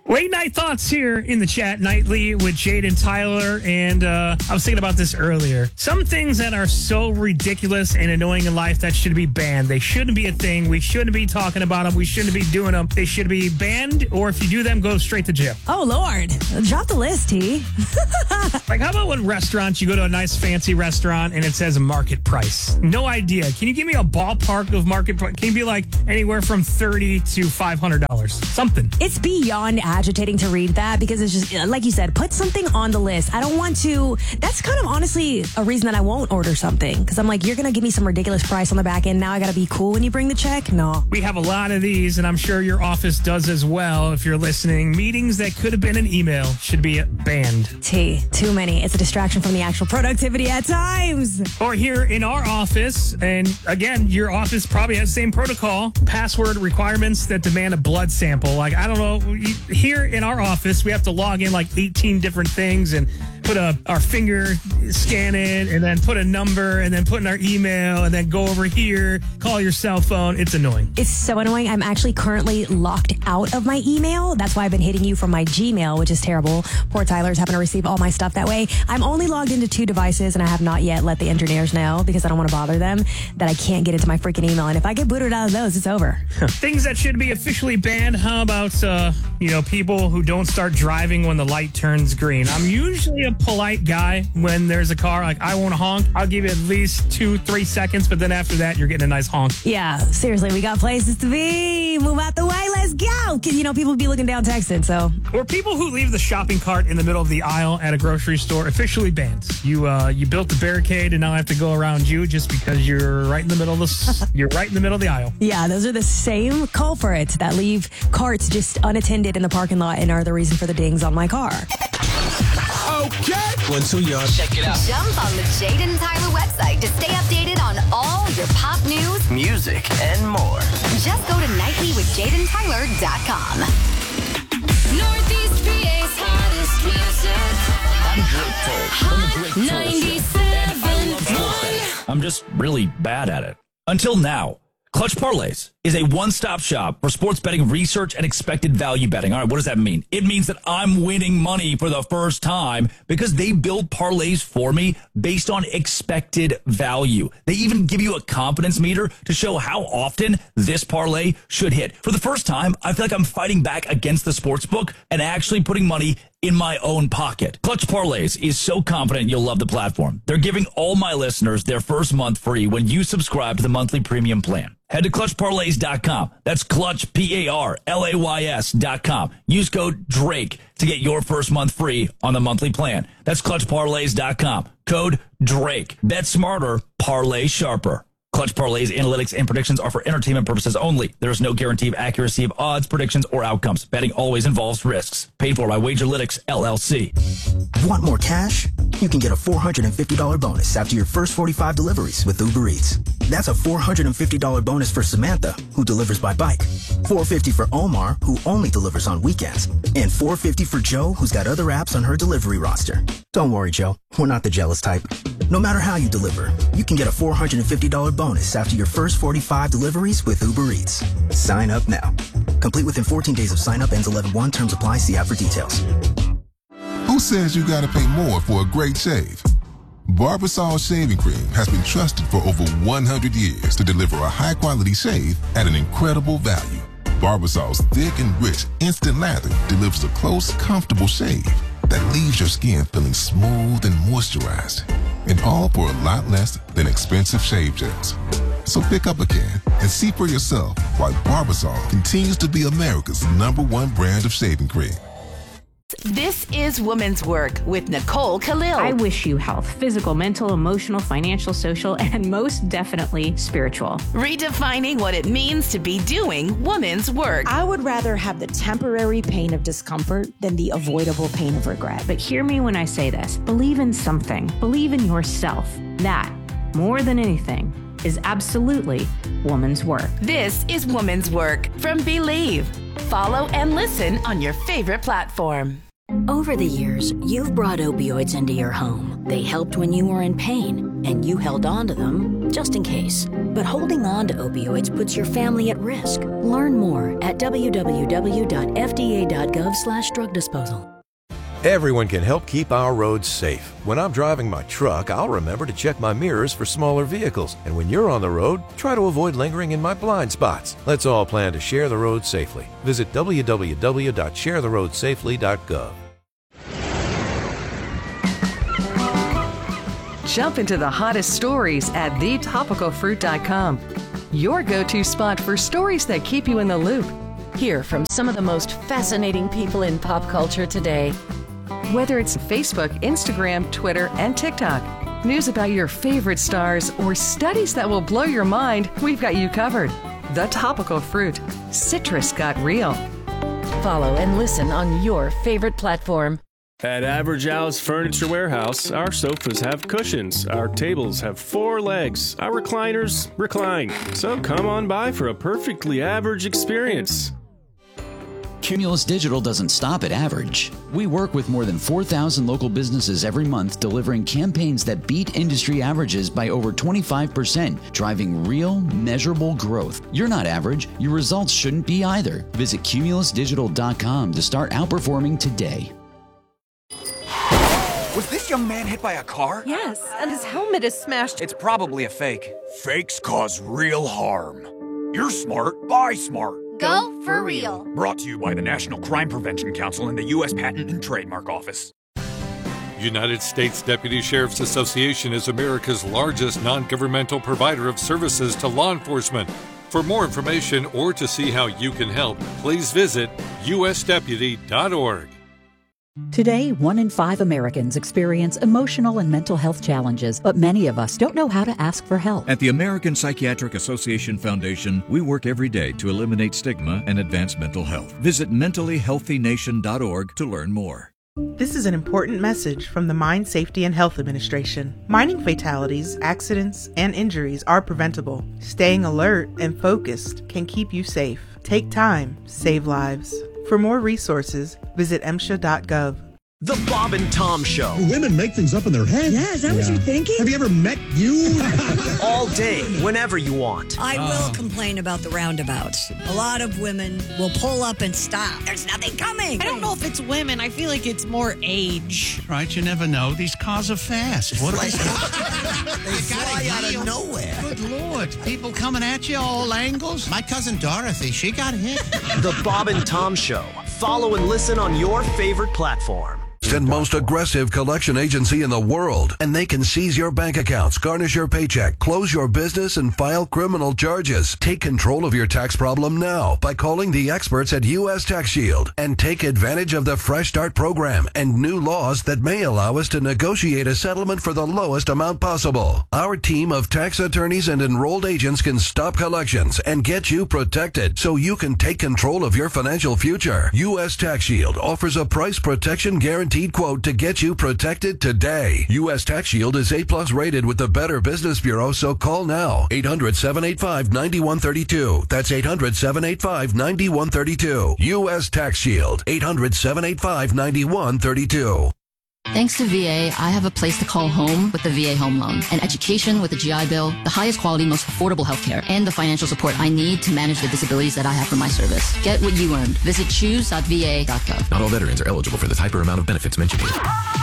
Late night thoughts here in the chat nightly with Jade and Tyler. And I was thinking about this earlier. Some things that are so ridiculous and annoying in life that should be banned. They shouldn't be a thing. We shouldn't be talking about them. We shouldn't be doing them. They should be banned, or if you do them, go straight to jail. Oh, Lord. Drop the list, T. Like, how about when restaurants, you go to a nice fancy restaurant and it says market price? No idea. Can you give me a ballpark of market price? Can you be like anywhere from $30 to $500? Something. It's beyond agitating to read that because it's just, like you said, put something on the list. I don't want to. That's kind of honestly a reason that I won't order something because I'm like, you're going to give me some ridiculous price on the back end. Now I got to be cool when you bring the check. No. We have a lot of these, and I'm sure your office does as well. If you're listening, meetings that could have been an email should be banned. T, too many. It's a distraction from the actual productivity at times. Or here in our office, and again, your office probably has the same protocol, password requirements that demand a blood sample. Like, I don't know, here in our office, we have to log in like 18 different things and put our finger, scan it, and then put a number, and then put in our email, and then go over here, call your cell phone. It's annoying. It's so annoying. I'm actually currently locked out of my email. That's why I've been hitting you from my Gmail, which is terrible. Poor Tyler's having to receive all my stuff that way. I'm only logged into 2 devices, and I have not yet let the engineers know because I don't want to bother them that I can't get into my freaking email. And if I get booted out of those, it's over. Things that should be officially banned. How about, people who don't start driving when the light turns green? I'm usually a polite guy when there's a car. Like, I won't honk. I'll give you at least 2-3 seconds, but then after that, you're getting a nice honk. Yeah, seriously, we got places to be. Move out the way. Let's go. Because, people be looking down texting, so. Or people who leave the shopping cart in the middle of the aisle at a grocery store, officially banned. You built the barricade, and now I have to go around you just because you're right in the middle of the aisle. Yeah, those are the same culprits that leave carts just unattended in the parking lot and are the reason for the dings on my car. Okay. 1, 2, y'all. Check it out. Jump on the Jade and Tyler website to stay updated on all your pop news, Music and more. just go to nightlyWithJadeandTyler.com. Northeast PA's hottest music. I'm Drake Toll. 97.1. I'm just really bad at it. Until now. Clutch Parlays is a one-stop shop for sports betting research and expected value betting. All right, what does that mean? It means that I'm winning money for the first time because they build parlays for me based on expected value. They even give you a confidence meter to show how often this parlay should hit. For the first time, I feel like I'm fighting back against the sportsbook and actually putting money in my own pocket. Clutch Parlays is so confident you'll love the platform. They're giving all my listeners their first month free when you subscribe to the monthly premium plan. Head to ClutchParlays.com. That's Clutch, PARLAYS.com. Use code DRAKE to get your first month free on the monthly plan. That's ClutchParlays.com. Code DRAKE. Bet smarter, parlay sharper. Clutch Parlays, analytics, and predictions are for entertainment purposes only. There is no guarantee of accuracy of odds, predictions, or outcomes. Betting always involves risks. Paid for by Wagerlytics, LLC. Want more cash? You can get a $450 bonus after your first 45 deliveries with Uber Eats. That's a $450 bonus for Samantha, who delivers by bike. $450 for Omar, who only delivers on weekends. And $450 for Joe, who's got other apps on her delivery roster. Don't worry, Joe. We're not the jealous type. No matter how you deliver, you can get a $450 bonus after your first 45 deliveries with Uber Eats. Sign up now. Complete within 14 days of sign up. Ends 11/1. Terms apply. See app for details. Who says you gotta pay more for a great shave? Barbasol Shaving Cream has been trusted for over 100 years to deliver a high-quality shave at an incredible value. Barbasol's thick and rich instant lather delivers a close, comfortable shave that leaves your skin feeling smooth and moisturized. And all for a lot less than expensive shave gels. So pick up a can and see for yourself why Barbasol continues to be America's #1 brand of shaving cream. This is Women's Work with Nicole Khalil. I wish you health, physical, mental, emotional, financial, social, and most definitely spiritual. Redefining what it means to be doing women's work. I would rather have the temporary pain of discomfort than the avoidable pain of regret. But hear me when I say this. Believe in something. Believe in yourself. That, more than anything, is absolutely woman's work. This is Women's Work from Believe. Follow and listen on your favorite platform. Over the years, you've brought opioids into your home. They helped when you were in pain, and you held on to them just in case. But holding on to opioids puts your family at risk. Learn more at www.fda.gov/drug disposal. Everyone can help keep our roads safe. When I'm driving my truck, I'll remember to check my mirrors for smaller vehicles. And when you're on the road, try to avoid lingering in my blind spots. Let's all plan to share the road safely. Visit www.sharetheroadsafely.gov. Jump into the hottest stories at thetopicalfruit.com. Your go-to spot for stories that keep you in the loop. Hear from some of the most fascinating people in pop culture today. Whether it's Facebook, Instagram, Twitter, and TikTok, news about your favorite stars, or studies that will blow your mind, we've got you covered. The Topical Fruit. Citrus got real. Follow and listen on your favorite platform. At Average Al's Furniture Warehouse, our sofas have cushions, our tables have 4 legs, our recliners recline. So come on by for a perfectly average experience. Cumulus Digital doesn't stop at average. We work with more than 4,000 local businesses every month, delivering campaigns that beat industry averages by over 25%, driving real, measurable growth. You're not average. Your results shouldn't be either. Visit cumulusdigital.com to start outperforming today. Was this young man hit by a car? Yes, and his helmet is smashed. It's probably a fake. Fakes cause real harm. You're smart. Buy smart. Go for real. Brought to you by the National Crime Prevention Council and the U.S. Patent and Trademark Office. United States Deputy Sheriff's Association is America's largest non-governmental provider of services to law enforcement. For more information or to see how you can help, please visit usdeputy.org. Today, 1 in 5 Americans experience emotional and mental health challenges, but many of us don't know how to ask for help. At the American Psychiatric Association Foundation, we work every day to eliminate stigma and advance mental health. Visit mentallyhealthynation.org to learn more. This is an important message from the Mine Safety and Health Administration. Mining fatalities, accidents, and injuries are preventable. Staying alert and focused can keep you safe. Take time, save lives. For more resources, visit MSHA.gov. The Bob and Tom Show. Women make things up in their head. Yeah, is that what you're thinking? Have you ever met you? All day, whenever you want. I will complain about the roundabouts. A lot of women will pull up and stop. There's nothing coming. I don't know if it's women. I feel like it's more age. Right, you never know. These cars are fast. What they fly out of nowhere. Good Lord. People coming at you all angles. My cousin Dorothy, she got hit. The Bob and Tom Show. Follow and listen on your favorite platform. And most aggressive collection agency in the world, and they can seize your bank accounts, garnish your paycheck, close your business, and file criminal charges. Take control of your tax problem now by calling the experts at U.S. Tax Shield and take advantage of the Fresh Start program and new laws that may allow us to negotiate a settlement for the lowest amount possible. Our team of tax attorneys and enrolled agents can stop collections and get you protected so you can take control of your financial future. U.S. Tax Shield offers a price protection guarantee quote to get you protected today. U.S. Tax Shield is A+ rated with the Better Business Bureau, so call now. 800-785-9132. That's 800-785-9132. U.S. Tax Shield. 800-785-9132. Thanks to VA, I have a place to call home with the VA Home Loan, an education with the GI Bill, the highest quality, most affordable healthcare, and the financial support I need to manage the disabilities that I have from my service. Get what you earned. Visit choose.va.gov. Not all veterans are eligible for the type or amount of benefits mentioned here.